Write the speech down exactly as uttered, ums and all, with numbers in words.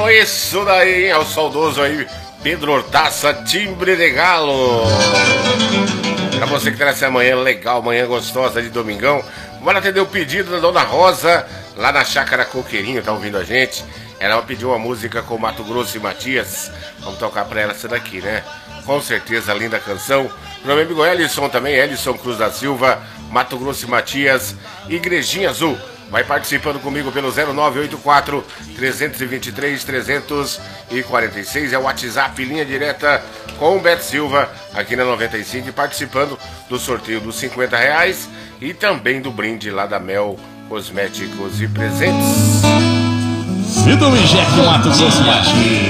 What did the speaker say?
Então isso daí é o saudoso aí, Pedro Hortaça, timbre de galo. Pra você que tem essa manhã legal, manhã gostosa de domingão, bora atender o pedido da Dona Rosa, lá na Chácara Coqueirinho, tá ouvindo a gente? Ela pediu uma música com Mato Grosso e Matias. Vamos tocar pra ela essa daqui, né? Com certeza, linda canção. Meu amigo Ellison também, Ellison Cruz da Silva, Mato Grosso e Matias, Igrejinha Azul. Vai participando comigo pelo zero nove oito quatro, três dois três, três quatro seis. É o WhatsApp, linha direta com o Beto Silva, aqui na noventa e cinco, participando do sorteio dos cinquenta reais e também do brinde lá da Mel Cosméticos e Presentes. Vidro Inject Mato Grosso e Matias.